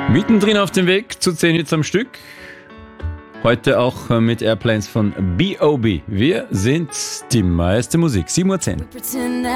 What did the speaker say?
Mittendrin auf dem Weg zu 10 Hits am Stück. Heute auch mit Airplanes von B.O.B. Wir sind die meiste Musik, 7:10 Uhr.